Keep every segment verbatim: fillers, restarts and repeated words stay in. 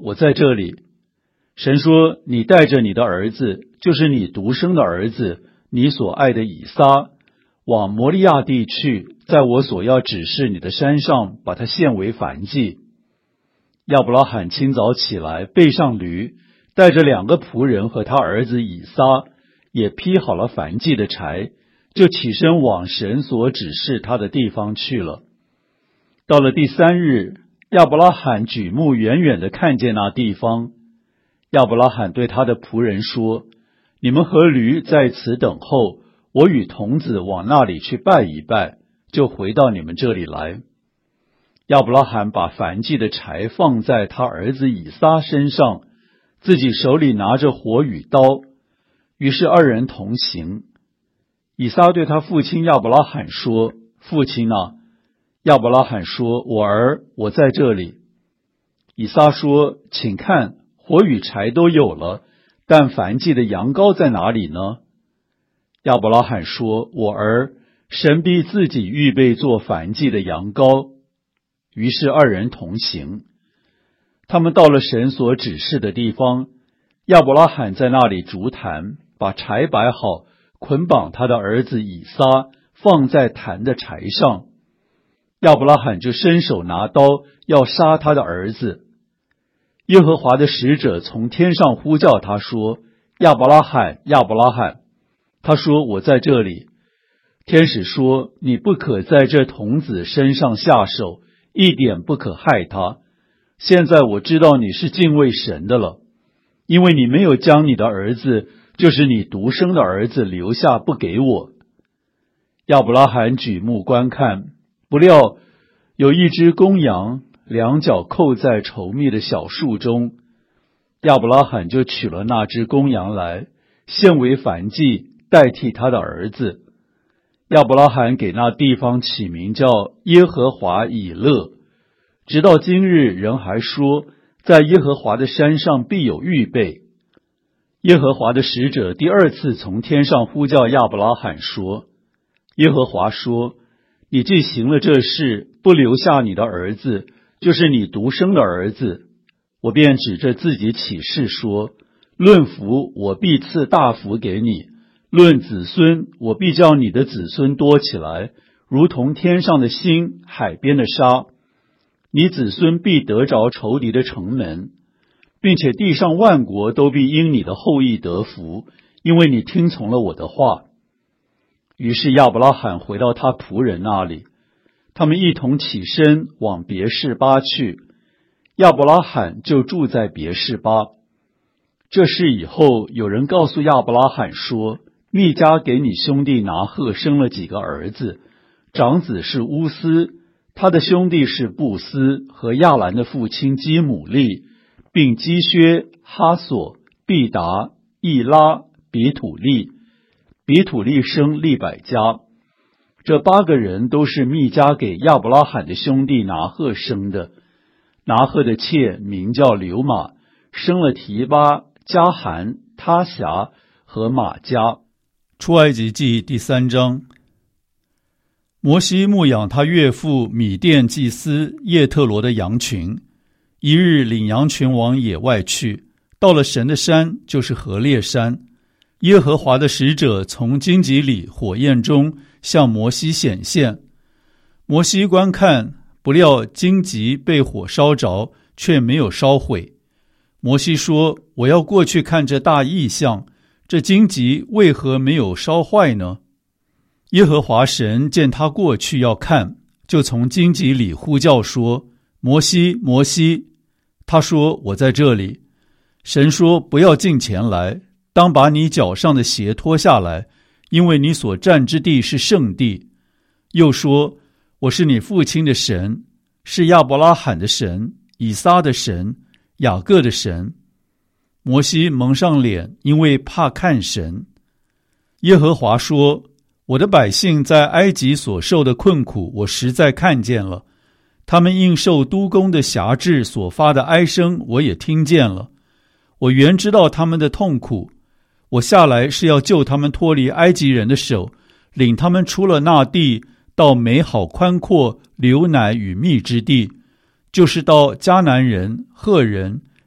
我在这里。神说，你带着你的儿子，就是你独生的儿子，你所爱的以撒，往摩利亚地去，在我所要指示你的山上，把他献为燔祭。亚伯拉罕清早起来，背上驴，带着两个仆人和他儿子以撒，也劈好了燔祭的柴，就起身往神所指示他的地方去了。到了第三日，亚伯拉罕举目远远地看见那地方。亚伯拉罕对他的仆人说，你们和驴在此等候，我与童子往那里去拜一拜，就回到你们这里来。亚伯拉罕把燔祭的柴放在他儿子以撒身上，自己手里拿着火与刀，于是二人同行。以撒对他父亲亚伯拉罕说，父亲啊！亚伯拉罕说，我儿，我在这里。以撒说，请看，火与柴都有了，但燔祭的羊羔在哪里呢？亚伯拉罕说，我儿，神必自己预备做燔祭的羊羔。于是二人同行。他们到了神所指示的地方，亚伯拉罕在那里筑坛，把柴摆好，捆绑他的儿子以撒，放在坛的柴上。亚伯拉罕就伸手拿刀，要杀他的儿子。耶和华的使者从天上呼叫他说，亚伯拉罕，亚伯拉罕。他说，我在这里。天使说，你不可在这童子身上下手，一点不可害他。现在我知道你是敬畏神的了，因为你没有将你的儿子，就是你独生的儿子留下不给我。亚伯拉罕举目观看，不料有一只公羊，两脚扣在稠密的小树中。亚伯拉罕就取了那只公羊来，献为燔祭，代替他的儿子。亚伯拉罕给那地方起名叫耶和华以勒，直到今日人还说，在耶和华的山上必有预备。耶和华的使者第二次从天上呼叫亚伯拉罕说，耶和华说，你既行了这事，不留下你的儿子，就是你独生的儿子，我便指着自己起誓说，论福我必赐大福给你，论子孙我必叫你的子孙多起来，如同天上的星，海边的沙。你子孙必得着仇敌的城门，并且地上万国都必因你的后裔得福，因为你听从了我的话。于是亚伯拉罕回到他仆人那里，他们一同起身往别是巴去，亚伯拉罕就住在别是巴。这事以后，有人告诉亚伯拉罕说，密迦给你兄弟拿鹤生了几个儿子，长子是乌斯，他的兄弟是布斯和亚兰的父亲基姆利，并基薛、哈索、毕达、易拉、比土利。比土利生利百加。这八个人都是密迦给亚伯拉罕的兄弟拿鹤生的。拿鹤的妾名叫流玛，生了提巴、加含、他辖和玛迦。出埃及记第三章。摩西牧养他岳父米甸祭司叶特罗的羊群，一日领羊群往野外去，到了神的山，就是何烈山。耶和华的使者从荆棘里火焰中向摩西显现。摩西观看，不料荆棘被火烧着，却没有烧毁。摩西说，我要过去看这大异象，这荆棘为何没有烧坏呢？耶和华神见他过去要看，就从荆棘里呼叫说，摩西，摩西。他说，我在这里。神说，不要近前来，当把你脚上的鞋脱下来，因为你所站之地是圣地。又说，我是你父亲的神，是亚伯拉罕的神，以撒的神，雅各的神。摩西蒙上脸，因为怕看神。耶和华说，我的百姓在埃及所受的困苦，我实在看见了，他们应受督工的辖制所发的哀声，我也听见了。我原知道他们的痛苦，我下来是要救他们脱离埃及人的手，领他们出了那地，到美好宽阔流奶与蜜之地，就是到迦南人、赫人、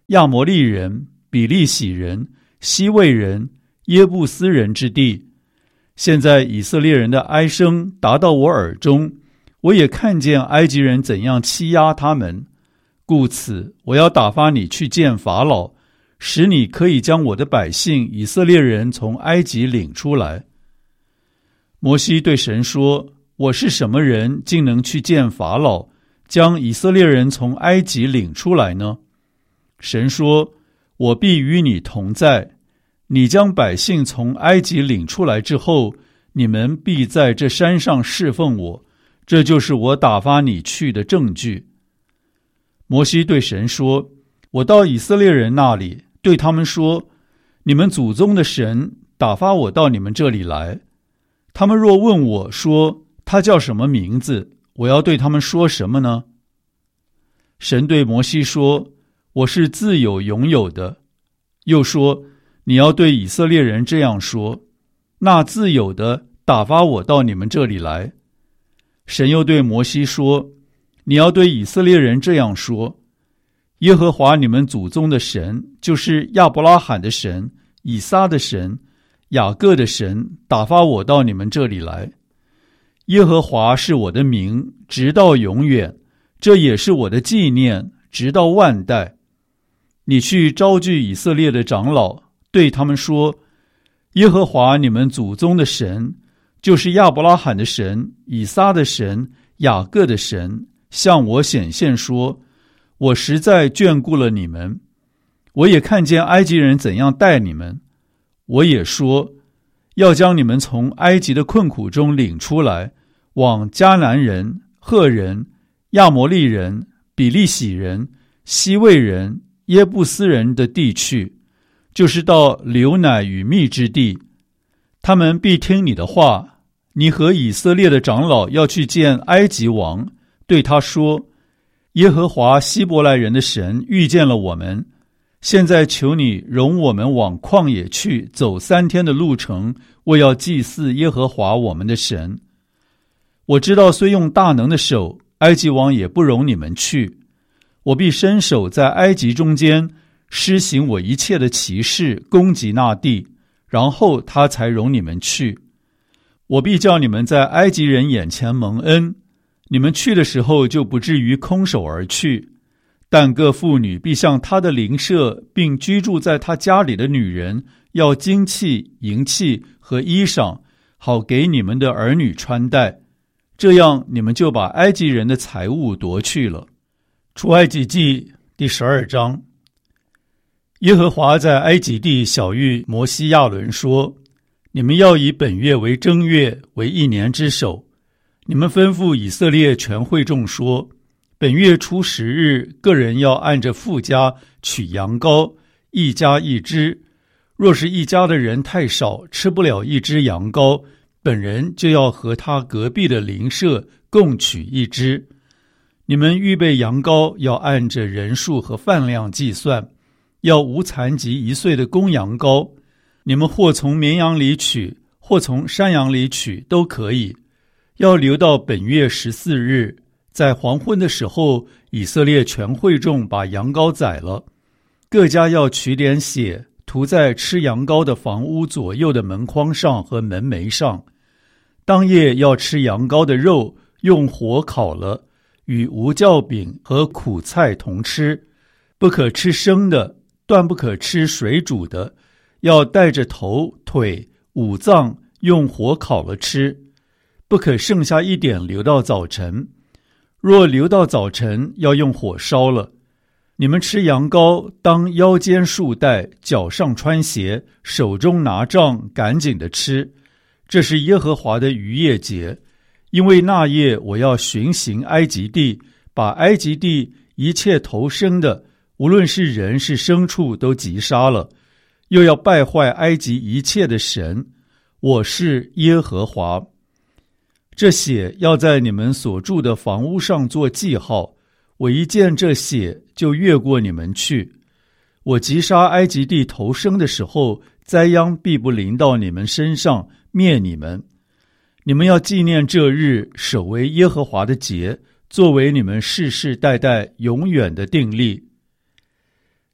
亚摩利人、比利洗人、西魏人、耶布斯人之地。现在以色列人的哀声达到我耳中，我也看见埃及人怎样欺压他们，故此我要打发你去见法老，使你可以将我的百姓以色列人从埃及领出来。摩西对神说，我是什么人，竟能去见法老，将以色列人从埃及领出来呢？神说，我必与你同在，你将百姓从埃及领出来之后，你们必在这山上侍奉我，这就是我打发你去的证据。摩西对神说，我到以色列人那里，对他们说，你们祖宗的神打发我到你们这里来。他们若问我说，他叫什么名字，我要对他们说什么呢？神对摩西说，我是自有永有的。又说，你要对以色列人这样说，那自有的打发我到你们这里来。神又对摩西说，你要对以色列人这样说，耶和华你们祖宗的神，就是亚伯拉罕的神、以撒的神、雅各的神，打发我到你们这里来。耶和华是我的名，直到永远，这也是我的纪念，直到万代。你去招聚以色列的长老，对他们说，耶和华你们祖宗的神，就是亚伯拉罕的神、以撒的神、雅各的神，向我显现说，我实在眷顾了你们，我也看见埃及人怎样待你们，我也说，要将你们从埃及的困苦中领出来，往迦南人、赫人、亚摩利人、比利洗人、西魏人、耶布斯人的地去，就是到流奶与蜜之地。他们必听你的话。你和以色列的长老要去见埃及王，对他说，耶和华希伯来人的神遇见了我们，现在求你容我们往旷野去，走三天的路程，为要祭祀耶和华我们的神。我知道虽用大能的手，埃及王也不容你们去。我必伸手在埃及中间施行我一切的奇事，攻击那地，然后他才容你们去。我必叫你们在埃及人眼前蒙恩，你们去的时候就不至于空手而去。但各妇女必向她的邻舍，并居住在她家里的女人，要金器、银器和衣裳，好给你们的儿女穿戴。这样你们就把埃及人的财物夺去了。出埃及记第十二章。耶和华在埃及地晓谕摩西亚伦说，你们要以本月为正月，为一年之首。你们吩咐以色列全会众说，本月初十日，个人要按着父家取羊羔，一家一只。若是一家的人太少，吃不了一只羊羔，本人就要和他隔壁的邻舍共取一只。你们预备羊羔，要按着人数和饭量计算，要无残疾一岁的公羊羔。你们或从绵羊里取，或从山羊里取，都可以。要留到本月十四日，在黄昏的时候，以色列全会众把羊羔宰了。各家要取点血，涂在吃羊羔的房屋左右的门框上和门楣上。当夜要吃羊羔的肉，用火烤了，与无酵饼和苦菜同吃，不可吃生的，断不可吃水煮的，要带着头、腿、五脏用火烤了吃，不可剩下一点留到早晨。若留到早晨，要用火烧了。你们吃羊羔，当腰间束带，脚上穿鞋，手中拿杖，赶紧的吃。这是耶和华的逾越节，因为那夜我要巡行埃及地，把埃及地一切头生的，无论是人是牲畜，都击杀了。又要败坏埃及一切的神，我是耶和华。这血要在你们所住的房屋上做记号，我一见这血，就越过你们去。我击杀埃及地头生的时候，灾殃必不临到你们身上，灭你们。你们要纪念这日，守为耶和华的节，作为你们世世代代永远的定例。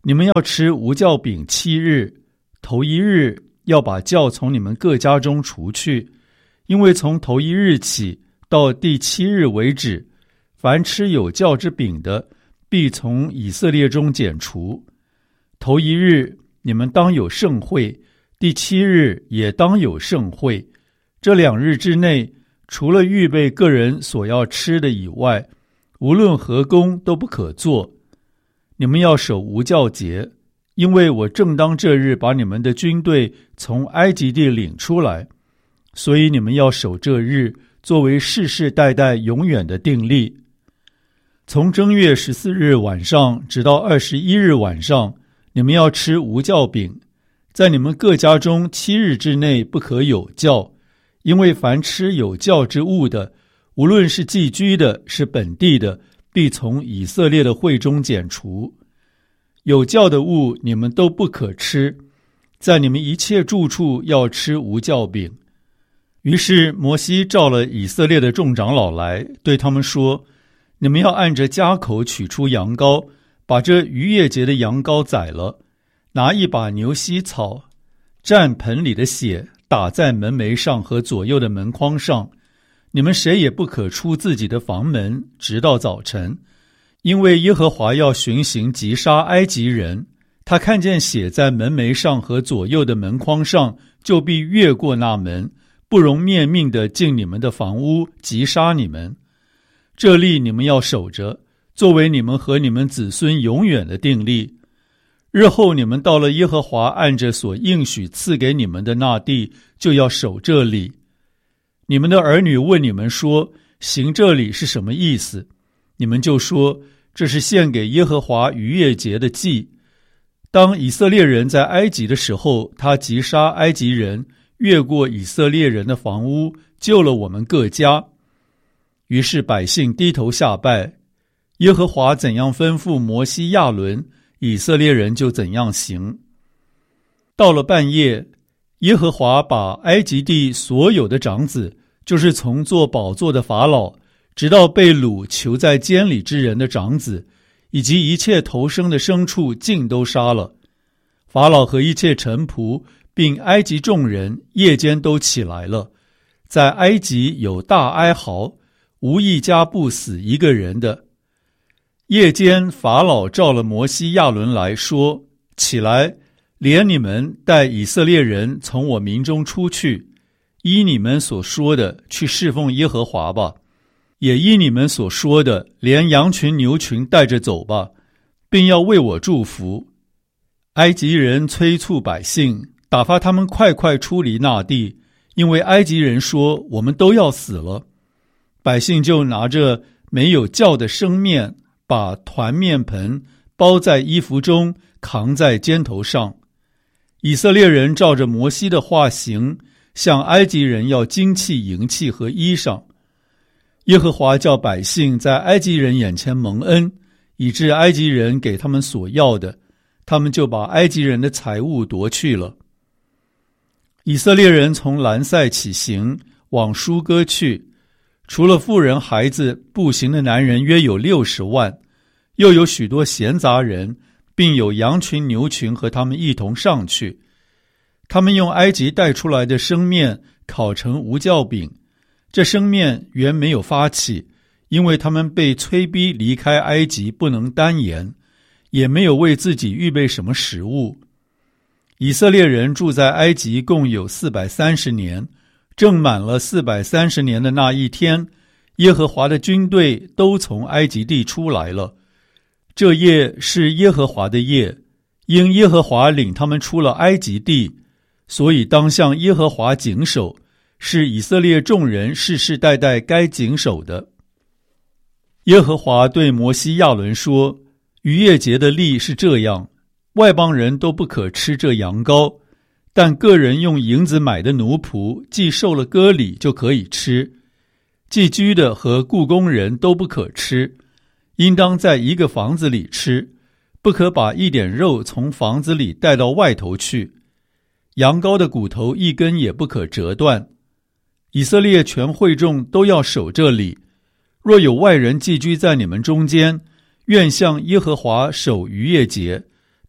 你们要吃无酵饼七日，头一日要把酵从你们各家中除去，因为从头一日起到第七日为止，凡吃有酵之饼的，必从以色列中剪除。头一日你们当有盛会，第七日也当有盛会。这两日之内，除了预备个人所要吃的以外，无论何工都不可做。你们要守无酵节，因为我正当这日把你们的军队从埃及地领出来，所以你们要守这日，作为世世代代永远的定例。从正月十四日晚上直到二十一日晚上，你们要吃无酵饼，在你们各家中七日之内不可有酵，因为凡吃有酵之物的，无论是寄居的，是本地的，必从以色列的会中剪除。有酵的物你们都不可吃，在你们一切住处要吃无酵饼。于是摩西召了以色列的众长老来，对他们说：你们要按着家口取出羊羔，把这逾越节的羊羔宰了，拿一把牛膝草，蘸盆里的血，打在门楣上和左右的门框上。你们谁也不可出自己的房门，直到早晨，因为耶和华要巡行击杀埃及人。他看见血在门楣上和左右的门框上，就必越过那门，不容灭命地进你们的房屋，击杀你们。这例你们要守着，作为你们和你们子孙永远的定例。日后你们到了耶和华按着所应许赐给你们的那地，就要守这礼。你们的儿女问你们说，行这礼是什么意思？你们就说，这是献给耶和华逾越节的祭。当以色列人在埃及的时候，他击杀埃及人，越过以色列人的房屋，救了我们各家。于是百姓低头下拜，耶和华怎样吩咐摩西亚伦，以色列人就怎样行。到了半夜，耶和华把埃及地所有的长子，就是从做宝座的法老，直到被掳囚在监里之人的长子，以及一切头生的牲畜，尽都杀了。法老和一切臣仆，并埃及众人，夜间都起来了，在埃及有大哀嚎，无一家不死一个人的。夜间法老召了摩西亚伦来说，起来，连你们带以色列人从我民中出去，依你们所说的去侍奉耶和华吧，也依你们所说的连羊群牛群带着走吧，并要为我祝福。埃及人催促百姓，打发他们快快出离那地，因为埃及人说，我们都要死了。百姓就拿着没有酵的生面，把团面盆包在衣服中，扛在肩头上。以色列人照着摩西的话行，向埃及人要金器、银器和衣裳。耶和华叫百姓在埃及人眼前蒙恩，以致埃及人给他们所要的，他们就把埃及人的财物夺去了。以色列人从兰塞起行，往舒歌去，除了妇人孩子，步行的男人约有六十万，又有许多闲杂人，并有羊群牛群和他们一同上去。他们用埃及带出来的生面烤成无酵饼，这生面原没有发起，因为他们被催逼离开埃及，不能单言，也没有为自己预备什么食物。以色列人住在埃及共有四百三十年，正满了四百三十年的那一天，耶和华的军队都从埃及地出来了。这夜是耶和华的夜，因耶和华领他们出了埃及地，所以当向耶和华谨守，是以色列众人世世代代该谨守的。耶和华对摩西亚伦说，逾越节的例是这样，外邦人都不可吃这羊羔，但个人用银子买的奴仆，既受了割礼就可以吃。寄居的和雇工人都不可吃，应当在一个房子里吃，不可把一点肉从房子里带到外头去。羊羔的骨头一根也不可折断。以色列全会众都要守这礼。若有外人寄居在你们中间，愿向耶和华守逾越节，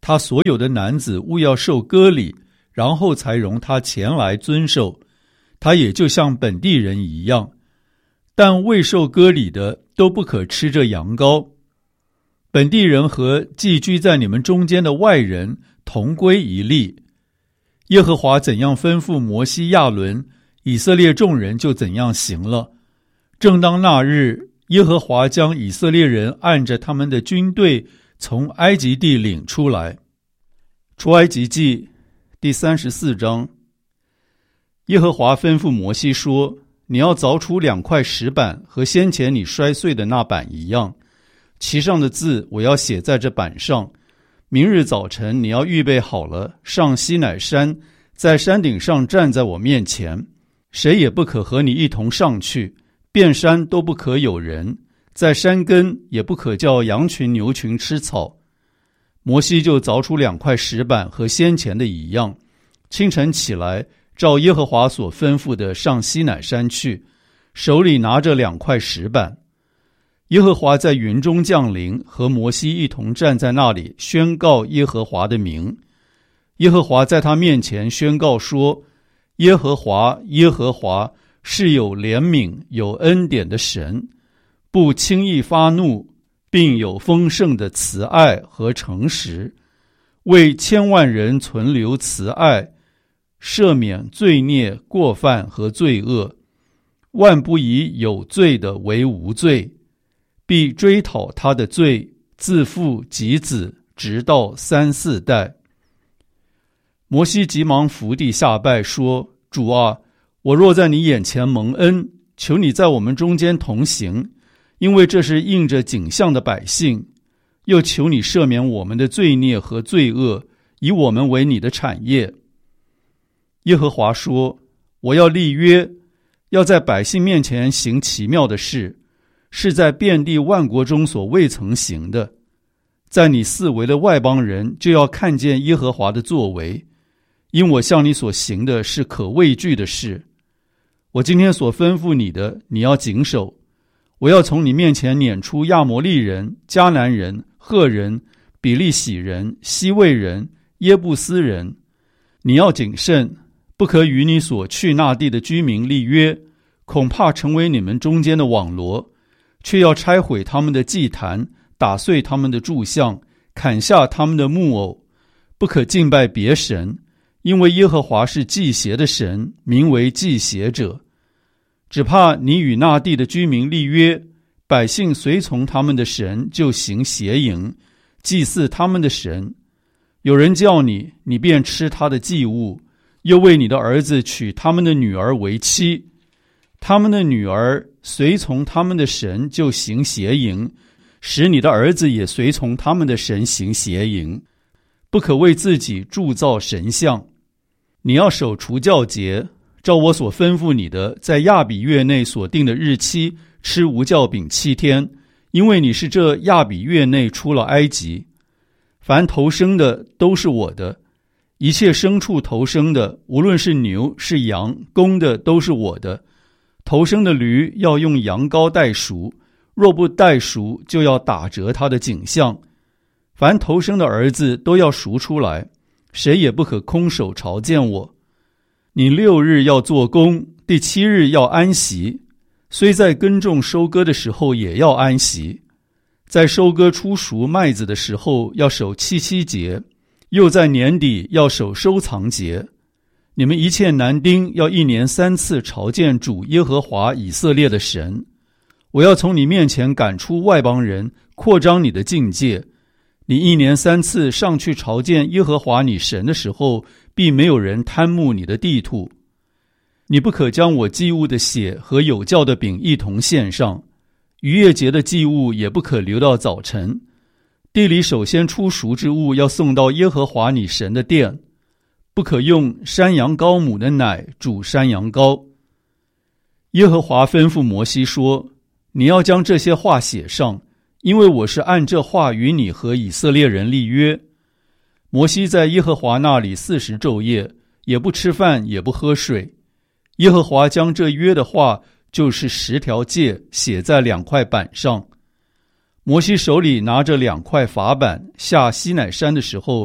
他所有的男子务要受割礼，然后才容他前来遵守，他也就像本地人一样。但未受割礼的都不可吃这羊羔。本地人和寄居在你们中间的外人同归一例。耶和华怎样吩咐摩西亚伦，以色列众人就怎样行了。正当那日，耶和华将以色列人按着他们的军队从埃及地领出来。出埃及记第三十四章。耶和华吩咐摩西说，你要凿出两块石板，和先前你摔碎的那板一样，其上的字我要写在这板上。明日早晨你要预备好了，上西乃山，在山顶上站在我面前，谁也不可和你一同上去，遍山都不可有人，在山根也不可叫羊群牛群吃草。摩西就凿出两块石板，和先前的一样，清晨起来，照耶和华所吩咐的上西乃山去，手里拿着两块石板。耶和华在云中降临，和摩西一同站在那里，宣告耶和华的名。耶和华在他面前宣告说，耶和华耶和华是有怜悯有恩典的神，不轻易发怒，并有丰盛的慈爱和诚实，为千万人存留慈爱，赦免罪孽过犯和罪恶，万不以有罪的为无罪，必追讨他的罪，自父及子，直到三四代。摩西急忙伏地下拜说，主啊，我若在你眼前蒙恩，求你在我们中间同行，因为这是应着景象的百姓，又求你赦免我们的罪孽和罪恶，以我们为你的产业。耶和华说，我要立约，要在百姓面前行奇妙的事，是在遍地万国中所未曾行的。在你四围的外邦人就要看见耶和华的作为，因我向你所行的是可畏惧的事。我今天所吩咐你的，你要谨守。我要从你面前撵出亚摩利人、迦南人、赫人、比利洗人、西魏人、耶布斯人。你要谨慎，不可与你所去那地的居民立约，恐怕成为你们中间的网罗，却要拆毁他们的祭坛，打碎他们的柱像，砍下他们的木偶，不可敬拜别神，因为耶和华是祭邪的神，名为祭邪者。只怕你与那地的居民立约，百姓随从他们的神，就行邪淫，祭祀他们的神。有人叫你，你便吃他的祭物，又为你的儿子娶他们的女儿为妻。他们的女儿随从他们的神，就行邪淫，使你的儿子也随从他们的神行邪淫。不可为自己铸造神像。你要守除酵节，照我所吩咐你的，在亚比月内所定的日期吃无酵饼七天，因为你是这亚比月内出了埃及。凡头生的都是我的，一切牲畜头生的，无论是牛是羊，公的都是我的。头生的驴要用羊羔代赎，若不代赎，就要打折他的颈项。凡头生的儿子都要赎出来，谁也不可空手朝见我。你六日要做工，第七日要安息，虽在耕种收割的时候也要安息。在收割出熟麦子的时候要守七七节，又在年底要守收藏节。你们一切男丁要一年三次朝见主耶和华以色列的神。我要从你面前赶出外邦人，扩张你的境界。你一年三次上去朝见耶和华你神的时候，必没有人贪慕你的地土。你不可将我祭物的血和有酵的饼一同献上，逾越节的祭物也不可留到早晨。地里首先出熟之物要送到耶和华你神的殿，不可用山羊羔母的奶煮山羊羔。耶和华吩咐摩西说，你要将这些话写上，因为我是按这话与你和以色列人立约。摩西在耶和华那里四十昼夜，也不吃饭也不喝水。耶和华将这约的话，就是十条诫，写在两块板上。摩西手里拿着两块法板，下西乃山的时候，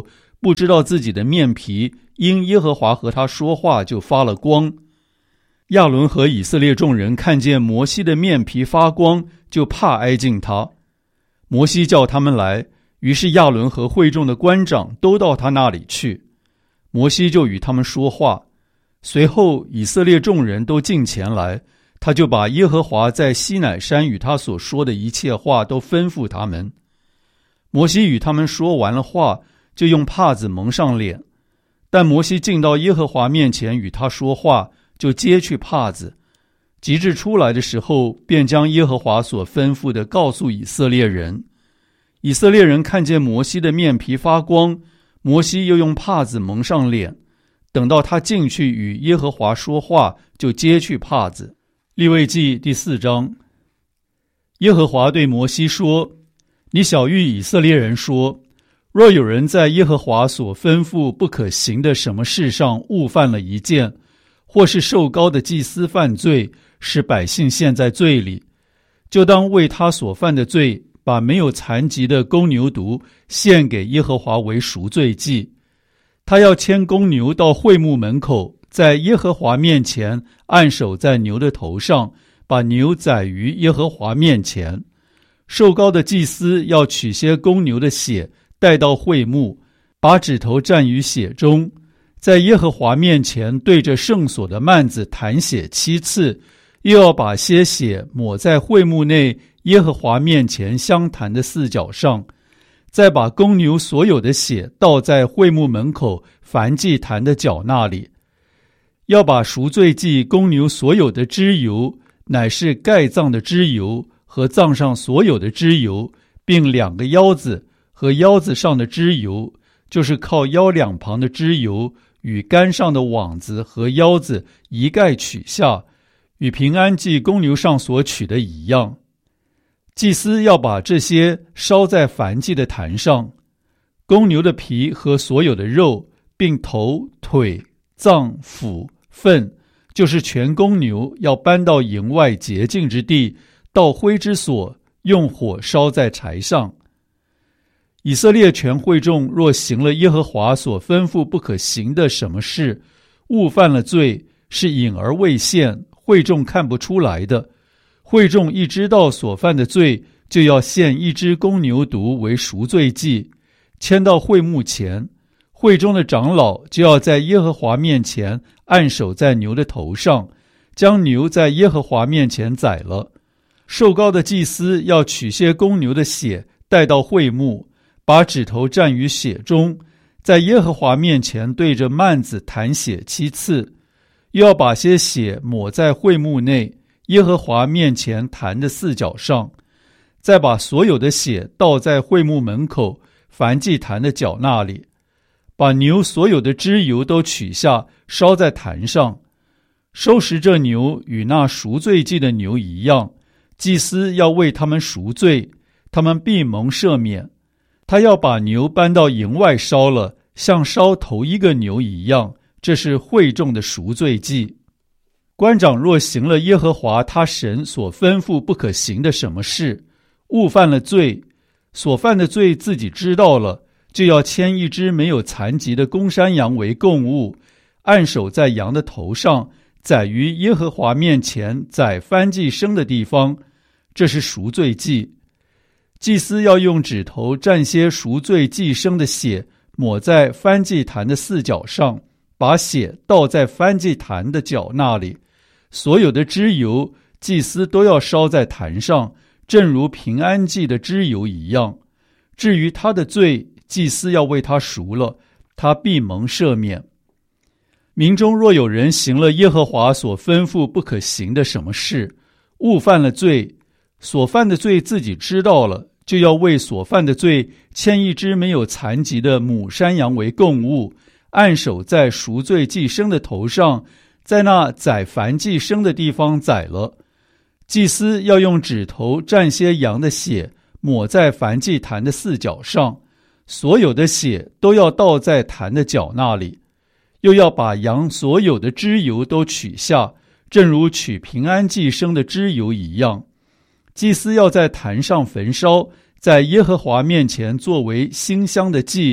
不知道自己的面皮因耶和华和他说话就发了光。亚伦和以色列众人看见摩西的面皮发光，就怕挨近他。摩西叫他们来，于是亚伦和会众的官长都到他那里去。摩西就与他们说话，随后以色列众人都近前来，他就把耶和华在西乃山与他所说的一切话都吩咐他们。摩西与他们说完了话，就用帕子蒙上脸。但摩西进到耶和华面前与他说话，就揭去帕子。及至出来的时候，便将耶和华所吩咐的告诉以色列人。以色列人看见摩西的面皮发光，摩西又用帕子蒙上脸。等到他进去与耶和华说话，就揭去帕子。利未记第四章。耶和华对摩西说：你晓谕以色列人说，若有人在耶和华所吩咐不可行的什么事上误犯了一件，或是受膏的祭司犯罪，使百姓陷在罪里，就当为他所犯的罪，把没有残疾的公牛犊献给耶和华为赎罪祭。他要牵公牛到会幕门口，在耶和华面前按手在牛的头上，把牛宰于耶和华面前。受膏的祭司要取些公牛的血带到会幕，把指头蘸于血中，在耶和华面前对着圣所的幔子弹血七次，又要把些血抹在会幕内耶和华面前香坛的四角上，再把公牛所有的血倒在会幕门口燔祭坛的角那里。要把赎罪祭公牛所有的脂油，乃是盖脏的脂油和脏上所有的脂油，并两个腰子和腰子上的脂油，就是靠腰两旁的脂油，与杆上的网子和腰子一概取下，与平安祭公牛上所取的一样。祭司要把这些烧在燔祭的坛上，公牛的皮和所有的肉，并头、腿、脏、腑、粪，就是全公牛，要搬到营外洁净之地，到灰之所，用火烧在柴上。以色列全会众若行了耶和华所吩咐不可行的什么事，误犯了罪，是隐而未现，会众看不出来的，会众一知道所犯的罪，就要献一只公牛犊为赎罪祭，牵到会幕前。会中的长老就要在耶和华面前按手在牛的头上，将牛在耶和华面前宰了。受膏的祭司要取些公牛的血带到会幕，把指头蘸于血中，在耶和华面前对着幔子弹血七次，又要把些血抹在会幕内耶和华面前坛的四角上，再把所有的血倒在会幕门口燔祭坛的角那里，把牛所有的脂油都取下，烧在坛上。收拾这牛与那赎罪祭的牛一样，祭司要为他们赎罪，他们必蒙赦免。他要把牛搬到营外烧了，像烧头一个牛一样，这是会众的赎罪祭。官长若行了耶和华他神所吩咐不可行的什么事，误犯了罪，所犯的罪自己知道了，就要牵一只没有残疾的公山羊为供物，按手在羊的头上，宰于耶和华面前宰燔祭牲的地方，这是赎罪祭。祭司要用指头蘸些赎罪祭牲的血，抹在燔祭坛的四角上，把血倒在燔祭坛的角那里。所有的脂油，祭司都要烧在坛上，正如平安祭的脂油一样。至于他的罪，祭司要为他赎了，他必蒙赦免。民中若有人行了耶和华所吩咐不可行的什么事，误犯了罪，所犯的罪自己知道了，就要为所犯的罪牵一只没有残疾的母山羊为供物，按手在赎罪祭牲的头上，在那宰燔祭牲的地方宰了。祭司要用指头蘸些羊的血，抹在燔祭坛的四角上，所有的血都要倒在坛的角那里。又要把羊所有的脂油都取下，正如取平安祭牲的脂油一样。祭司要在坛上焚烧，在耶和华面前作为馨香的祭，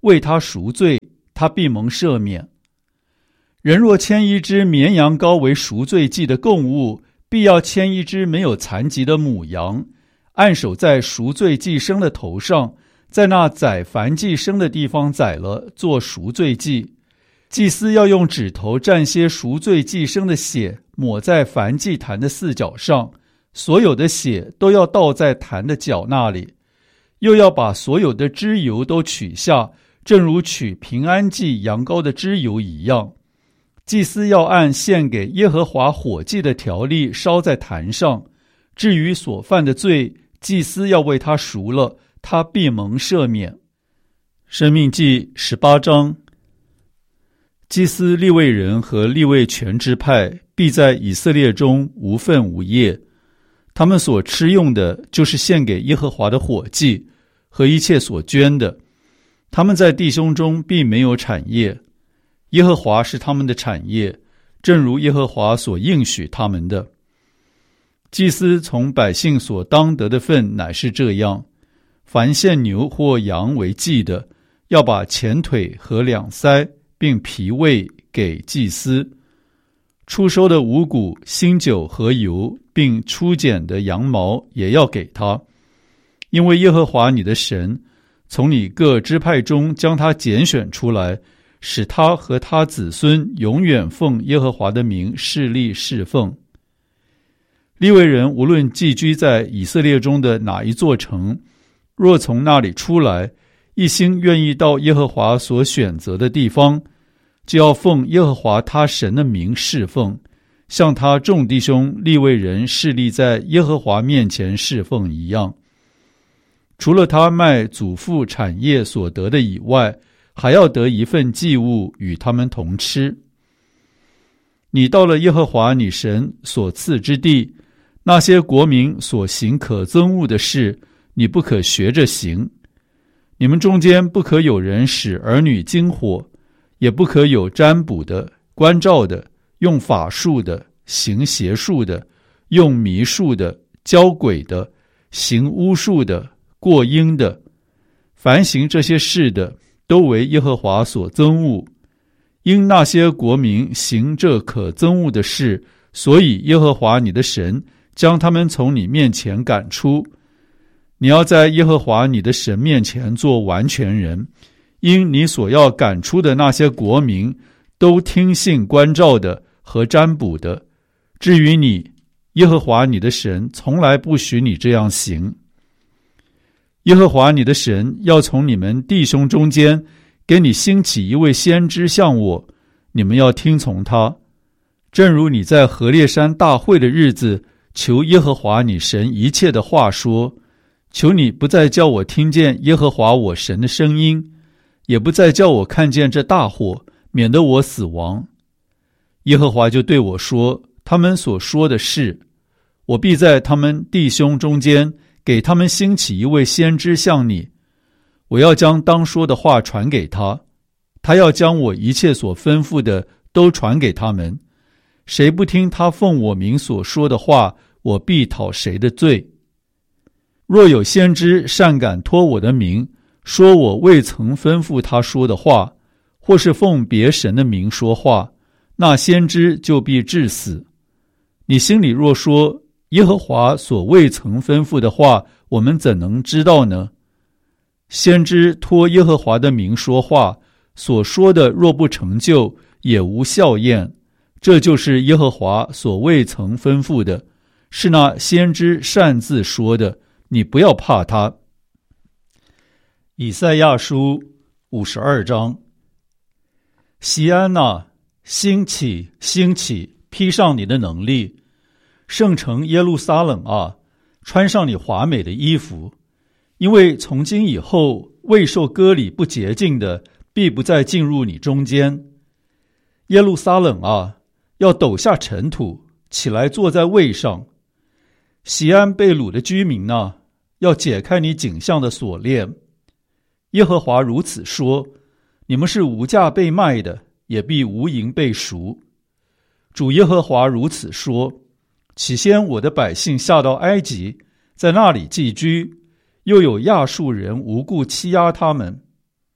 为他赎罪，他必蒙赦免。人若牵一只绵羊羔为赎罪祭的供物，必要牵一只没有残疾的母羊，按手在赎罪祭牲的头上，在那宰燔祭牲的地方宰了，做赎罪祭。祭司要用指头蘸些赎罪祭牲的血，抹在燔祭坛的四角上，所有的血都要倒在坛的角那里，又要把所有的脂油都取下，正如取平安祭羊羔的脂油一样。祭司要按献给耶和华火祭的条例烧在坛上，至于所犯的罪，祭司要为他赎了，他必蒙赦免。申命记十八章。祭司利未人和利未全支派必在以色列中无分无业，他们所吃用的就是献给耶和华的火祭和一切所捐的，他们在弟兄中必没有产业，耶和华是他们的产业，正如耶和华所应许他们的。祭司从百姓所当得的份乃是这样：凡献牛或羊为祭的，要把前腿和两腮并脾胃给祭司，初收的五谷、新酒和油，并初剪的羊毛也要给他，因为耶和华你的神从你各支派中将他拣选出来，使他和他子孙永远奉耶和华的名侍立侍奉。利未人无论寄居在以色列中的哪一座城，若从那里出来，一心愿意到耶和华所选择的地方，就要奉耶和华他神的名侍奉，像他众弟兄利未人侍立在耶和华面前侍奉一样。除了他卖祖父产业所得的以外，还要得一份祭物与他们同吃。你到了耶和华你神所赐之地，那些国民所行可憎恶的事，你不可学着行。你们中间不可有人使儿女经火，也不可有占卜的、关照的、用法术的、行邪术的、用迷术的、教鬼的、行巫术的、过阴的。凡行这些事的，都为耶和华所憎恶。因那些国民行这可憎恶的事，所以耶和华你的神将他们从你面前赶出。你要在耶和华你的神面前做完全人，因你所要赶出的那些国民都听信关照的和占卜的。至于你，耶和华你的神从来不许你这样行。耶和华你的神要从你们弟兄中间给你兴起一位先知像我，你们要听从他。正如你在何烈山大会的日子求耶和华你神一切的话说，求你不再叫我听见耶和华我神的声音，也不再叫我看见这大火，免得我死亡。耶和华就对我说，他们所说的是，我必在他们弟兄中间给他们兴起一位先知像你，我要将当说的话传给他，他要将我一切所吩咐的都传给他们。谁不听他奉我名所说的话，我必讨谁的罪。若有先知擅敢托我的名，说我未曾吩咐他说的话，或是奉别神的名说话，那先知就必致死。你心里若说，耶和华所未曾吩咐的话，我们怎能知道呢？先知托耶和华的名说话，所说的若不成就，也无效验。这就是耶和华所未曾吩咐的，是那先知擅自说的，你不要怕他。以赛亚书五十二章。锡安啊，兴起，兴起，披上你的能力；圣城耶路撒冷啊，穿上你华美的衣服。因为从今以后，未受割礼不洁净的，必不再进入你中间。耶路撒冷啊，要抖下尘土，起来坐在位上。锡安被掳的居民啊，要解开你颈项的锁链。耶和华如此说，你们是无价被卖的，也必无银被赎。主耶和华如此说，起先我的百姓下到埃及，在那里寄居，又有亚述人无故欺压他们。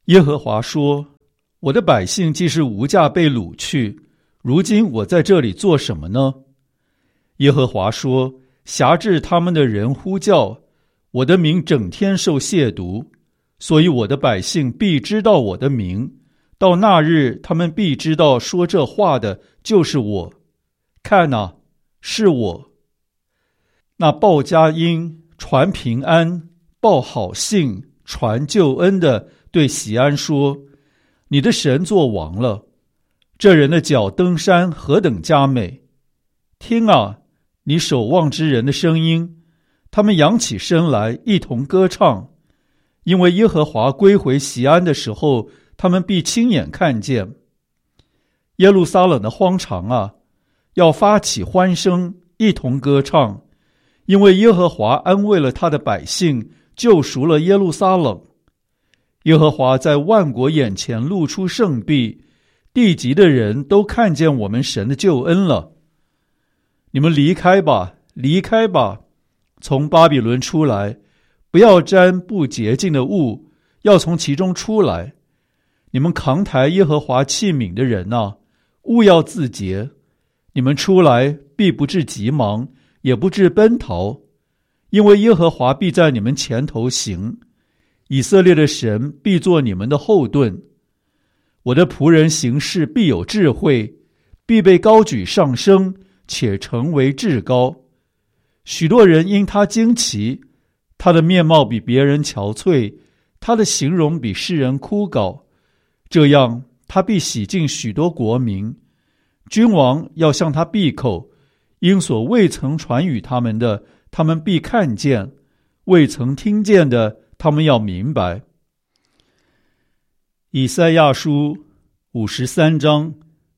耶和华说，我的百姓既是无价被掳去，如今我在这里做什么呢？耶和华说，辖制他们的人呼叫，我的名整天受亵渎，所以我的百姓必知道我的名，到那日他们必知道说这话的就是我。看哪，是我。那报佳音、传平安、报好信、传救恩的对喜安说，你的神作王了，这人的脚登山何等佳美。听啊，你守望之人的声音，他们扬起身来一同歌唱，因为耶和华归回喜安的时候，他们必亲眼看见。耶路撒冷的荒场啊，要发起欢声，一同歌唱，因为耶和华安慰了他的百姓，救赎了耶路撒冷。耶和华在万国眼前露出圣臂，地极的人都看见我们神的救恩了。你们离开吧，离开吧，从巴比伦出来，不要沾不洁净的物，要从其中出来。你们扛抬耶和华器皿的人啊，务要自洁。你们出来必不致急忙，也不致奔逃，因为耶和华必在你们前头行，以色列的神必作你们的后盾。我的仆人行事必有智慧，必被高举上升，且成为至高。许多人因他惊奇，他的面貌比别人憔悴，他的形容比世人枯槁。这样他必洗净许多国民，君王要向他闭口，因所未曾传与他们的，他们必看见；未曾听见的，他们要明白。以赛亚书五十三章。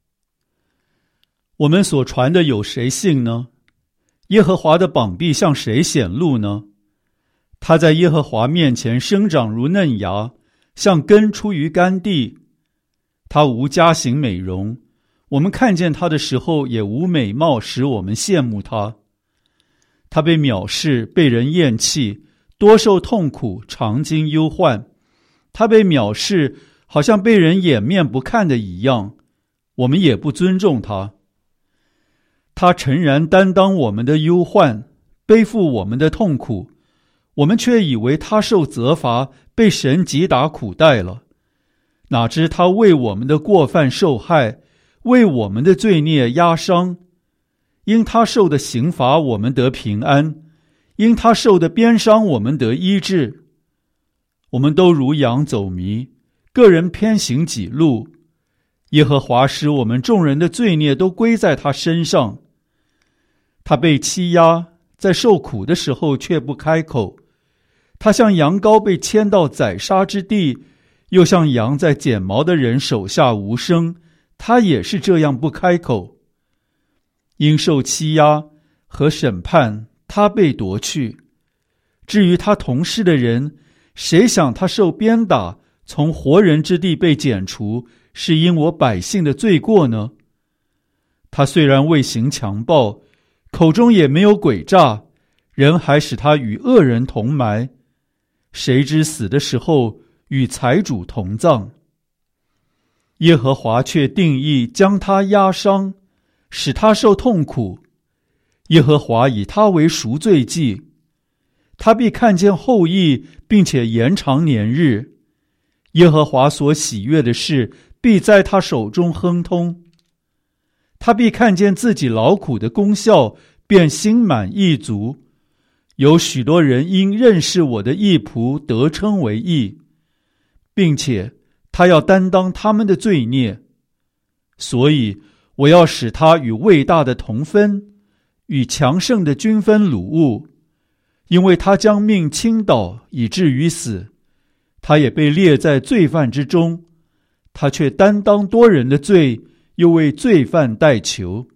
我们所传的有谁信呢？耶和华的膀臂向谁显露呢？他在耶和华面前生长如嫩芽，像根出于干地。他无佳形美容，我们看见他的时候也无美貌使我们羡慕他。他被藐视，被人厌弃，多受痛苦，常经忧患。他被藐视，好像被人掩面不看的一样，我们也不尊重他。他诚然担当我们的忧患，背负我们的痛苦，我们却以为他受责罚，被神击打苦待了。哪知他为我们的过犯受害，为我们的罪孽压伤。因他受的刑罚，我们得平安；因他受的鞭伤，我们得医治。我们都如羊走迷，个人偏行己路。耶和华使我们众人的罪孽都归在他身上。他被欺压，在受苦的时候却不开口。他像羊羔被牵到宰杀之地，又像羊在剪毛的人手下无声，他也是这样不开口。因受欺压和审判，他被夺去。至于他同事的人，谁想他受鞭打，从活人之地被剪除，是因我百姓的罪过呢？他虽然未行强暴，口中也没有诡诈，人还使他与恶人同埋。谁知死的时候与财主同葬。耶和华却定义将他压伤，使他受痛苦。耶和华以他为赎罪祭，他必看见后裔，并且延长年日。耶和华所喜悦的事，必在他手中亨通。他必看见自己劳苦的功效，便心满意足。有许多人因认识我的义仆得称为义，并且他要担当他们的罪孽。所以我要使他与伟大的同分，与强盛的均分掳物，因为他将命倾倒，以至于死。他也被列在罪犯之中，他却担当多人的罪，又为罪犯代求。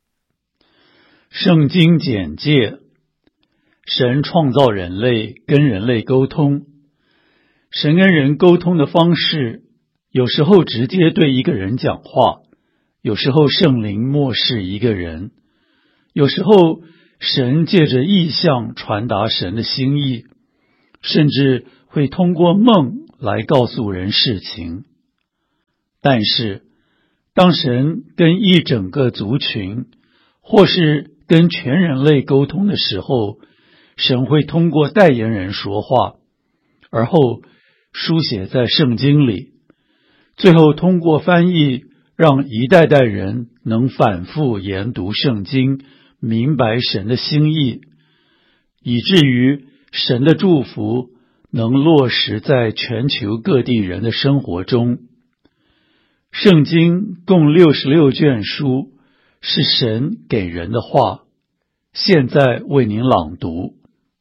圣经简介：神创造人类，跟人类沟通。神跟人沟通的方式，有时候直接对一个人讲话，有时候圣灵默示一个人，有时候神借着意象传达神的心意，甚至会通过梦来告诉人事情。但是，当神跟一整个族群，或是跟全人类沟通的时候，神会通过代言人说话，而后书写在圣经里，最后通过翻译，让一代代人能反复研读圣经，明白神的心意，以至于神的祝福能落实在全球各地人的生活中。圣经共六十六卷书，是神给人的话，现在为您朗读。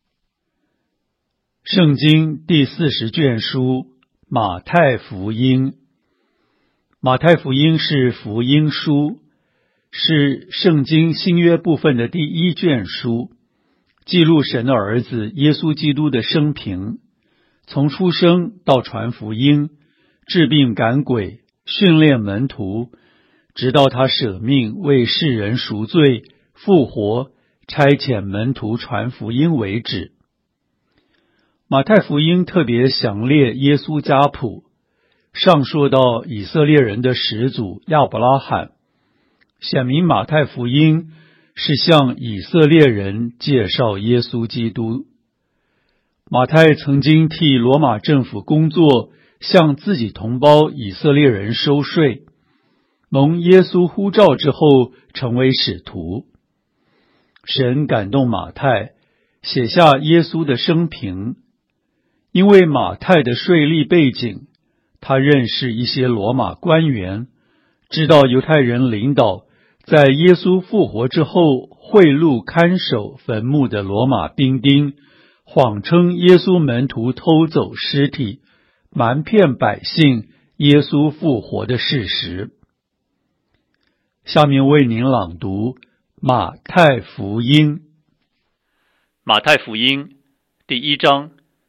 圣经第四十卷书，马太福音。马太福音是福音书，是圣经新约部分的第一卷书，记录神的儿子耶稣基督的生平，从出生到传福音，治病赶鬼，训练门徒，直到他舍命为世人赎罪，复活，差遣门徒传福音为止。马太福音特别详列耶稣家谱，上说到以色列人的始祖亚伯拉罕，显明马太福音是向以色列人介绍耶稣基督。马太曾经替罗马政府工作，向自己同胞以色列人收税，蒙耶稣呼召之后成为使徒。神感动马太，写下耶稣的生平。因为马太的税吏背景，他认识一些罗马官员，知道犹太人领导在耶稣复活之后贿赂看守坟墓的罗马兵丁，谎称耶稣门徒偷走尸体，瞒骗百姓耶稣复活的事实。下面为您朗读马太福音。 马太福音第一章。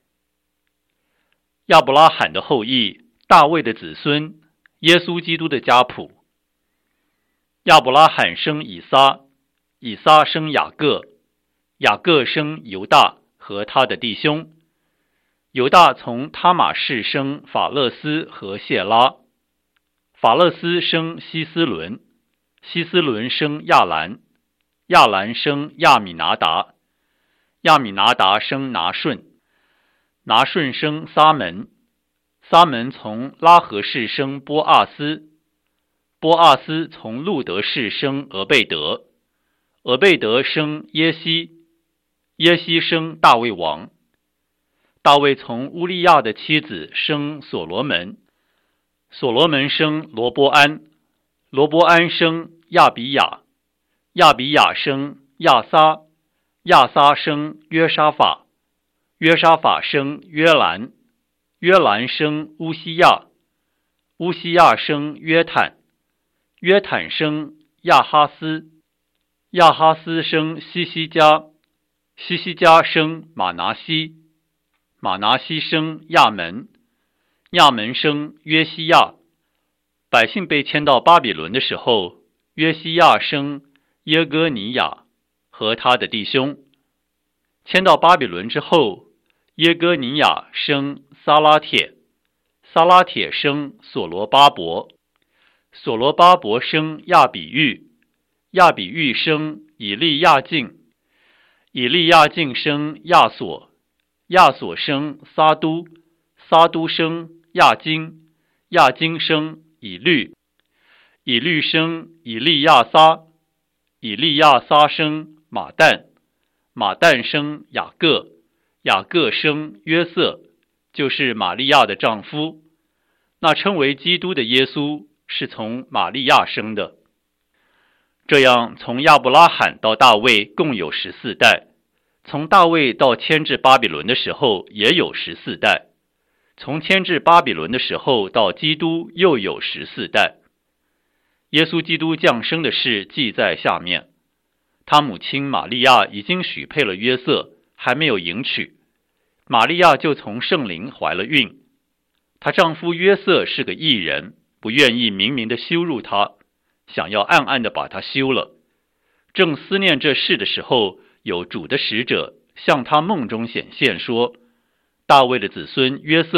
亚伯拉罕的后裔，大卫的子孙，耶稣基督的家谱。亚伯拉罕生以撒，以撒生雅各，雅各生犹大和他的弟兄。犹大从他玛氏生法勒斯和谢拉，法勒斯生希斯伦，希斯伦生亚兰，亚兰生亚米拿达，亚米拿达生拿顺，拿顺生撒门，撒门从拉合氏生波阿斯，波阿斯从路德氏生俄贝德，俄贝德生耶西，耶西生大卫王，大卫从乌利亚的妻子生所罗门，所罗门生罗波安，罗波安生亚比雅，亚比雅生亚撒，亚撒生约沙法，约沙法生约兰，约兰生乌西亚，乌西亚生约坦，约坦生亚哈斯，亚哈斯生西西家，西西家生马拿西，马拿西生亚门，亚门生约西亚。百姓被迁到巴比伦的时候，约西亚生耶哥尼亚和他的弟兄。迁到巴比伦之后，耶哥尼亚生撒拉铁，撒拉铁生所罗巴伯，所罗巴伯生亚比喻，亚比喻生以利亚敬，以利亚敬生亚索，亚索生撒都，撒都生亚金，亚金生以律，以律生以利亚撒，以利亚撒生马旦，马旦生雅各，雅各生约瑟，就是玛利亚的丈夫。那称为基督的耶稣是从玛利亚生的。这样从亚伯拉罕到大卫共有十四代，从大卫到迁至巴比伦的时候也有十四代，从迁至巴比伦的时候到基督又有十四代。耶稣基督降生的事记在下面。他母亲玛利亚已经许配了约瑟，还没有迎娶，玛利亚就从圣灵怀了孕。她丈夫约瑟是个义人，不愿意明明地羞辱她，想要暗暗地把她休了。正思念这事的时候，有主的使者向他梦中显现说，大卫的子孙约瑟，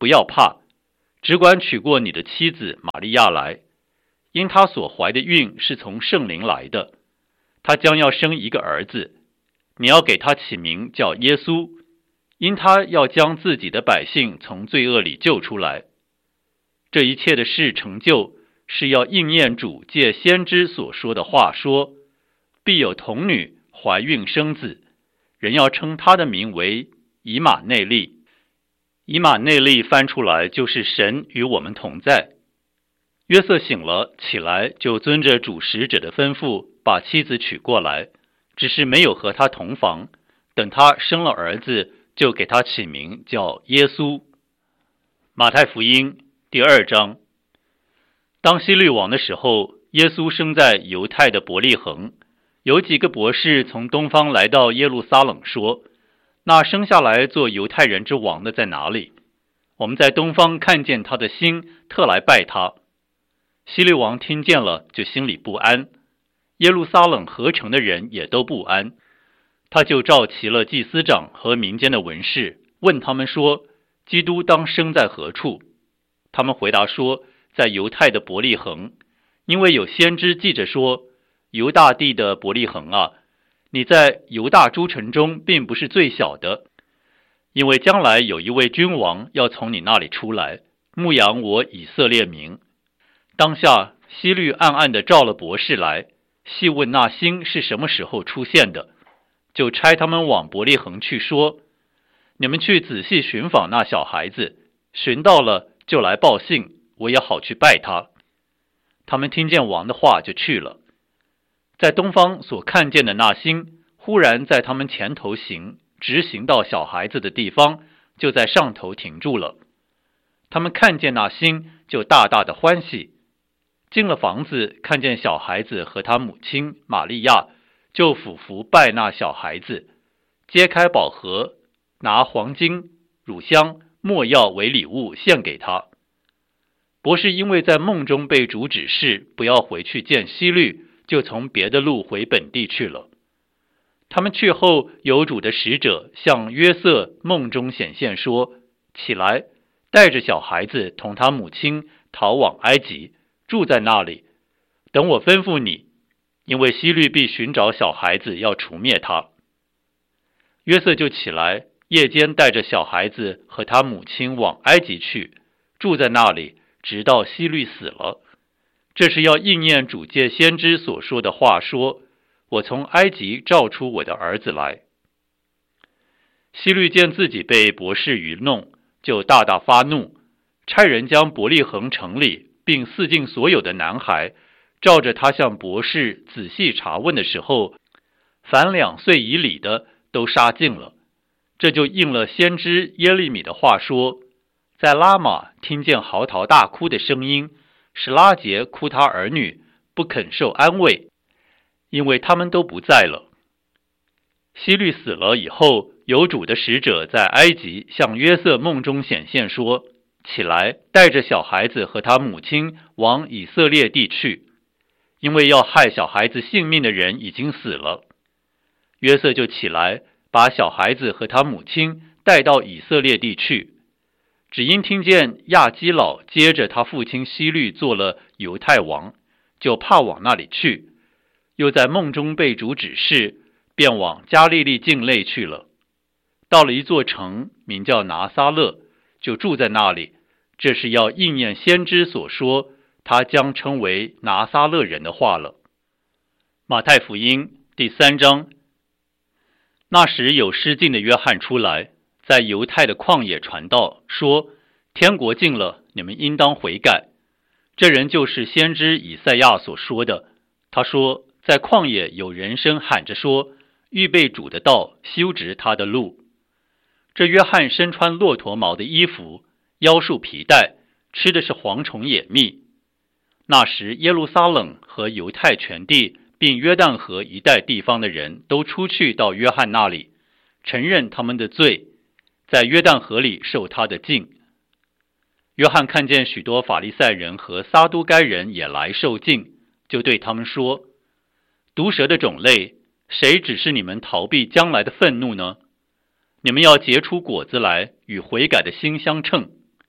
不要怕，只管娶过你的妻子玛利亚来，因她所怀的孕是从圣灵来的，她将要生一个儿子，你要给他起名叫耶稣，因他要将自己的百姓从罪恶里救出来。这一切的事成就，是要应验主借先知所说的话，说必有童女怀孕生子，人要称他的名为以马内利。以马内利翻出来就是神与我们同在。约瑟醒了起来，就遵着主使者的吩咐，把妻子娶过来，只是没有和他同房。等他生了儿子，就给他起名叫耶稣。马太福音第二章。当希律王的时候，耶稣生在犹太的伯利恒。有几个博士从东方来到耶路撒冷，说，那生下来做犹太人之王的在哪里？我们在东方看见他的星，特来拜他。希律王听见了，就心里不安，耶路撒冷合城的人也都不安。他就召齐了祭司长和民间的文士，问他们说，基督当生在何处？他们回答说，在犹太的伯利恒，因为有先知记着说，犹大地的伯利恒啊，你在犹大诸城中并不是最小的，因为将来有一位君王要从你那里出来，牧养我以色列民。当下希律暗暗地召了博士来，细问那星是什么时候出现的，就差他们往伯利恒去，说，你们去仔细寻访那小孩子，寻到了就来报信，我也好去拜他。他们听见王的话，就去了。在东方所看见的那星，忽然在他们前头行，直行到小孩子的地方，就在上头停住了。他们看见那星，就大大的欢喜。进了房子，看见小孩子和他母亲玛利亚，就俯伏拜那小孩子，揭开宝盒，拿黄金、乳香、没药为礼物献给他。博士因为在梦中被主指示不要回去见希律，就从别的路回本地去了。他们去后，有主的使者向约瑟梦中显现说，起来，带着小孩子同他母亲逃往埃及，住在那里，等我吩咐你，因为希律必寻找小孩子，要除灭他。约瑟就起来，夜间带着小孩子和他母亲往埃及去，住在那里，直到希律死了。这是要应验主借先知所说的话，说，我从埃及召出我的儿子来。希律见自己被博士愚弄，就大大发怒，差人将伯利恒城里并四境所有的男孩，照着他向博士仔细查问的时候，凡两岁以里的都杀尽了。这就应了先知耶利米的话说，在拉玛听见嚎啕大哭的声音，使拉结哭他儿女，不肯受安慰，因为他们都不在了。希律死了以后，有主的使者在埃及向约瑟梦中显现说，起来，带着小孩子和他母亲往以色列地去，因为要害小孩子性命的人已经死了。约瑟就起来，把小孩子和他母亲带到以色列地去，只因听见亚基老接着他父亲希律做了犹太王，就怕往那里去，又在梦中被主指示，便往加利利境内去了。到了一座城，名叫拿撒勒，就住在那里。这是要应验先知所说，他将称为拿撒勒人的话了。马太福音第三章。那时有失禁的约翰出来，在犹太的旷野传道，说，天国近了，你们应当悔改。这人就是先知以赛亚所说的。他说，在旷野有人声喊着说，预备主的道，修直他的路。这约翰身穿骆驼毛的衣服，腰束皮带，吃的是蝗虫野蜜。那时耶路撒冷和犹太全地并约旦河一带地方的人都出去到约翰那里，承认他们的罪，在约旦河里受他的浸。约翰看见许多法利赛人和撒都该人也来受浸，就对他们说，毒蛇的种类，谁指示你们逃避将来的愤怒呢？你们要结出果子来，与悔改的心相称。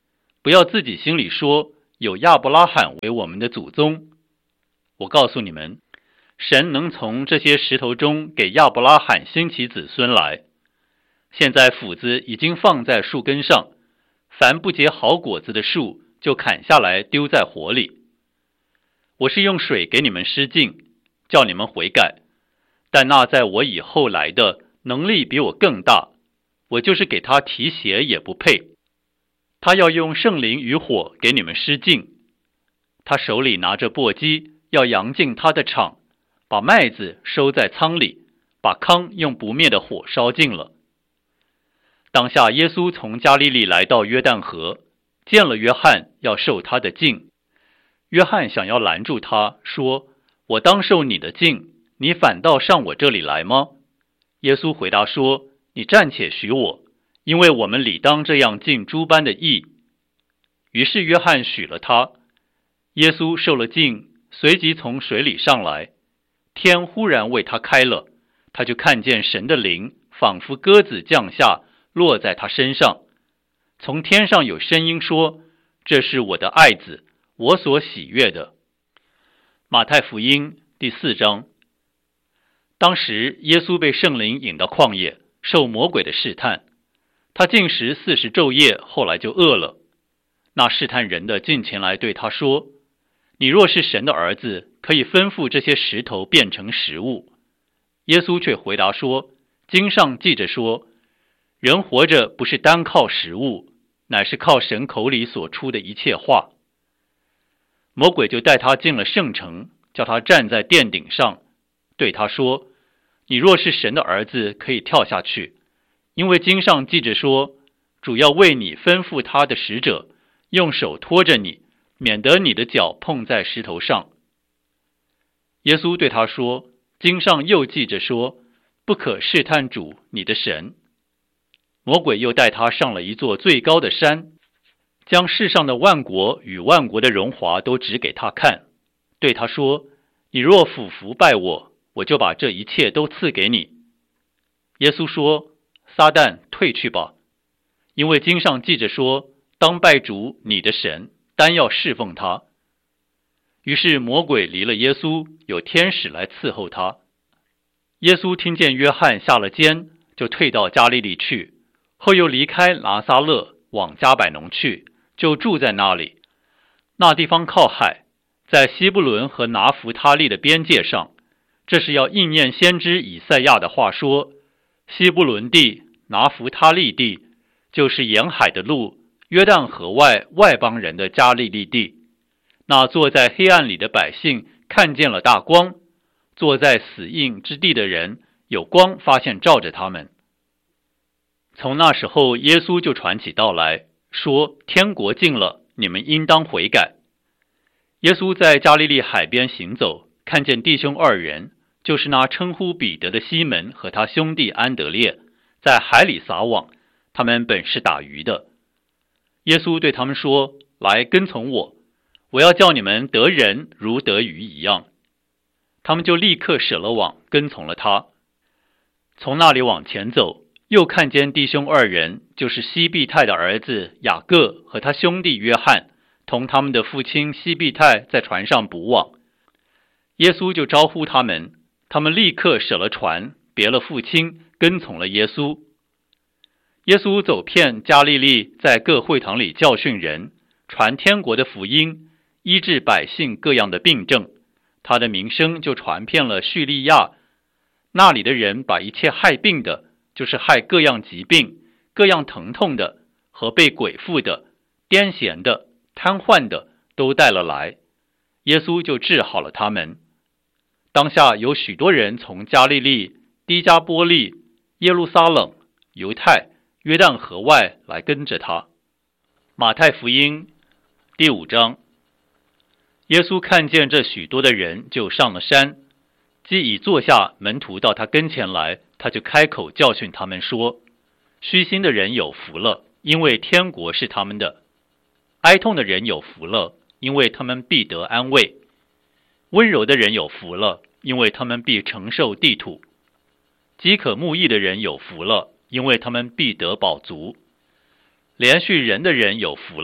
不要自己心里说有亚伯拉罕为我们的祖宗。我告诉你们，神能从这些石头中给亚伯拉罕兴起子孙来。现在斧子已经放在树根上，凡不结好果子的树就砍下来丢在火里。我是用水给你们施浸，叫你们悔改，但那在我以后来的能力比我更大，我就是给他提鞋也不配。他要用圣灵与火给你们施浸，他手里拿着簸箕，要扬进他的场，把麦子收在仓里，把糠用不灭的火烧尽了。当下耶稣从加利利来到约旦河，见了约翰，要受他的浸。约翰想要拦住他，说：我当受你的浸，你反倒上我这里来吗？耶稣回答说：你暂且许我，因为我们理当这样尽诸般的义。于是约翰许了他。耶稣受了浸，随即从水里上来，天忽然为他开了，他就看见神的灵仿佛鸽子降下，落在他身上。从天上有声音说：这是我的爱子，我所喜悦的。马太福音第四章。当时耶稣被圣灵引到旷野，受魔鬼的试探。他禁食四十昼夜，后来就饿了。那试探人的近前来对他说：你若是神的儿子，可以吩咐这些石头变成食物。耶稣却回答说：经上记着说，人活着不是单靠食物，乃是靠神口里所出的一切话。魔鬼就带他进了圣城，叫他站在殿顶上，对他说：你若是神的儿子，可以跳下去，因为经上记着说，主要为你吩咐他的使者，用手托着你，免得你的脚碰在石头上。耶稣对他说：经上又记着说，不可试探主你的神。魔鬼又带他上了一座最高的山，将世上的万国与万国的荣华都指给他看，对他说：你若俯伏拜我，我就把这一切都赐给你。耶稣说：撒旦，退去吧，因为经上记着说，当拜主你的神，单要侍奉他。于是魔鬼离了耶稣，有天使来伺候他。耶稣听见约翰下了监，就退到加利利去，后又离开拿撒勒，往迦百农去，就住在那里。那地方靠海，在西布伦和拿弗他利的边界上。这是要应验先知以赛亚的话说：西布伦地、拿弗他利地，就是沿海的路，约旦河外外邦人的加利利地。那坐在黑暗里的百姓看见了大光，坐在死荫之地的人有光发现照着他们。从那时候，耶稣就传起道来，说：天国近了，你们应当悔改。耶稣在加利利海边行走，看见弟兄二人，就是那称呼彼得的西门和他兄弟安德烈，在海里撒网，他们本是打鱼的。耶稣对他们说：来跟从我，我要叫你们得人如得鱼一样。他们就立刻舍了网，跟从了他。从那里往前走，又看见弟兄二人，就是西庇太的儿子雅各和他兄弟约翰，同他们的父亲西庇太在船上捕网。耶稣就招呼他们，他们立刻舍了船，别了父亲，跟从了耶稣。耶稣走遍加利利，在各会堂里教训人，传天国的福音，医治百姓各样的病症。他的名声就传遍了叙利亚，那里的人把一切害病的，就是害各样疾病、各样疼痛的，和被鬼附的、癫痫的、瘫痪的，都带了来。耶稣就治好了他们。当下有许多人从加利利、低加波利、耶路撒冷、犹太、约旦河外来跟着他。马太福音第五章。耶稣看见这许多的人，就上了山，既已坐下，门徒到他跟前来，他就开口教训他们说：虚心的人有福了，因为天国是他们的；哀痛的人有福了，因为他们必得安慰；温柔的人有福了，因为他们必承受地土；饥渴慕义的人有福了，因为他们必得饱足；连续人的人有福了，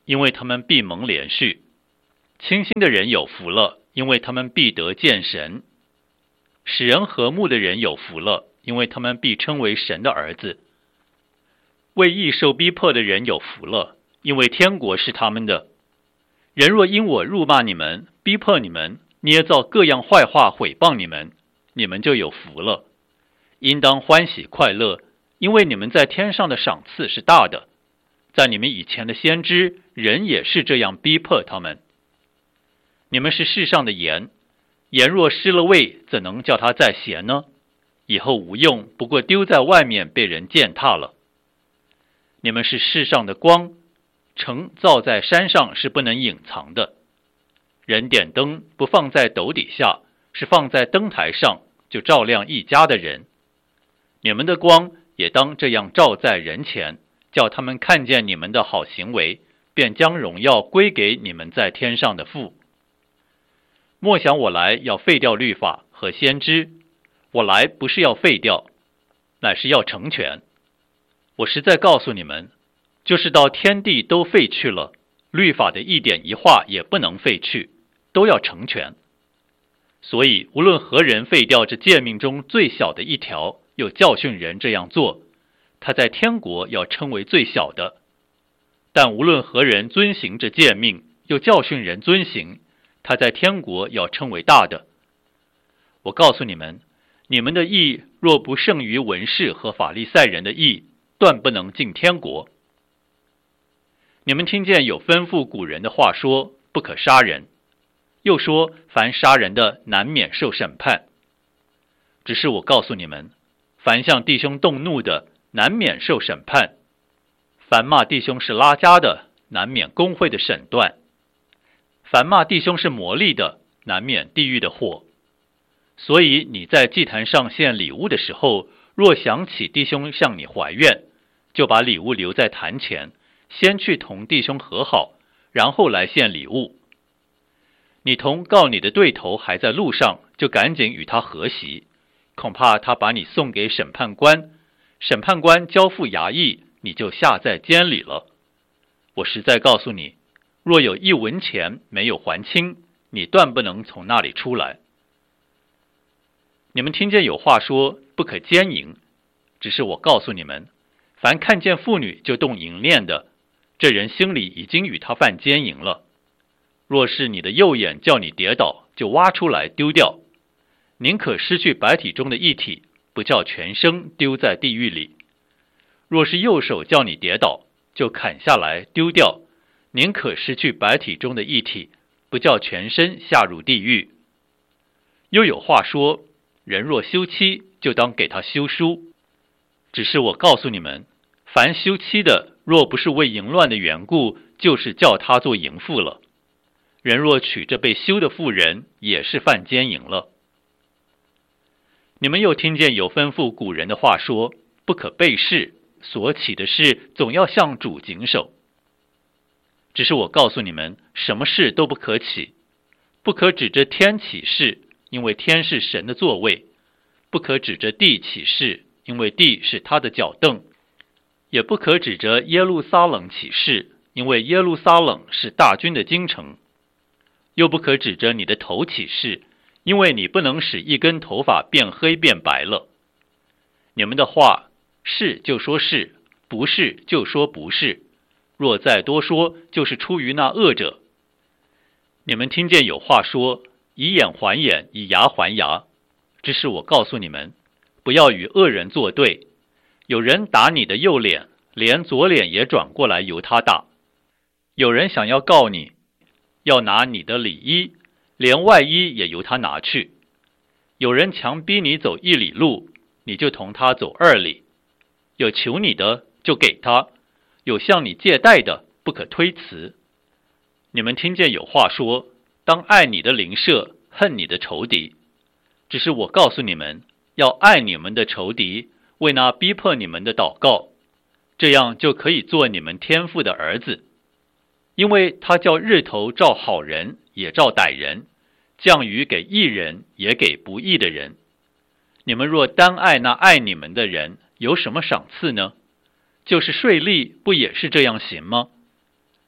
因为他们必蒙连续；清心的人有福了，因为他们必得见神；使人和睦的人有福了，因为他们必称为神的儿子；为义受逼迫的人有福了，因为天国是他们的。人若因我辱骂你们，逼迫你们，捏造各样坏话毁谤你们，你们就有福了，应当欢喜快乐，因为你们在天上的赏赐是大的。在你们以前的先知，人也是这样逼迫他们。你们是世上的盐，盐若失了味，怎能叫它再咸呢？以后无用，不过丢在外面被人践踏了。你们是世上的光，城造在山上是不能隐藏的。人点灯不放在斗底下，是放在灯台上，就照亮一家的人。你们的光也当这样照在人前，叫他们看见你们的好行为，便将荣耀归给你们在天上的父。莫想我来要废掉律法和先知，我来不是要废掉，乃是要成全。我实在告诉你们，就是到天地都废去了，律法的一点一画也不能废去，都要成全。所以无论何人废掉这诫命中最小的一条，又教训人这样做，他在天国要称为最小的；但无论何人遵行这诫命，又教训人遵行，他在天国要称为大的。我告诉你们，你们的义若不胜于文士和法利赛人的义，断不能进天国。你们听见有吩咐古人的话说，不可杀人，又说凡杀人的难免受审判。只是我告诉你们，凡向弟兄动怒的，难免受审判；凡骂弟兄是拉加的，难免公会的审断；凡骂弟兄是魔力的，难免地狱的火。所以你在祭坛上献礼物的时候，若想起弟兄向你怀怨，就把礼物留在坛前，先去同弟兄和好，然后来献礼物。你同告你的对头还在路上，就赶紧与他和席，恐怕他把你送给审判官，审判官交付衙役，你就下在监里了。我实在告诉你，若有一文钱没有还清，你断不能从那里出来。你们听见有话说，不可奸淫，只是我告诉你们，凡看见妇女就动淫念的，这人心里已经与他犯奸淫了。若是你的右眼叫你跌倒，就挖出来丢掉，宁可失去百体中的一体，不叫全身丢在地狱里。若是右手叫你跌倒，就砍下来丢掉，宁可失去百体中的一体，不叫全身下入地狱。又有话说，人若休妻，就当给他休书。只是我告诉你们，凡休妻的，若不是为淫乱的缘故，就是叫他做淫妇了。人若娶这被休的妇人，也是犯奸淫了。你们又听见有吩咐古人的话说，不可背誓，所起的事总要向主谨守。只是我告诉你们，什么事都不可起，不可指着天起誓，因为天是神的座位；不可指着地起誓，因为地是他的脚凳；也不可指着耶路撒冷起誓，因为耶路撒冷是大军的京城；又不可指着你的头起誓，因为你不能使一根头发变黑变白了。你们的话，是就说是，不是就说不是，若再多说，就是出于那恶者。你们听见有话说，以眼还眼，以牙还牙。只是我告诉你们，不要与恶人作对。有人打你的右脸，连左脸也转过来由他打；有人想要告你，要拿你的里衣，连外衣也由他拿去；有人强逼你走一里路，你就同他走二里；有求你的，就给他；有向你借贷的，不可推辞。你们听见有话说，当爱你的邻舍，恨你的仇敌。只是我告诉你们，要爱你们的仇敌，为那逼迫你们的祷告，这样就可以做你们天父的儿子。因为他叫日头照好人，也照歹人，降雨给义人，也给不义的人。你们若单爱那爱你们的人，有什么赏赐呢？就是税吏不也是这样行吗？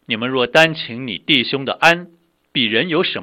你们若单请你弟兄的安，比人有什么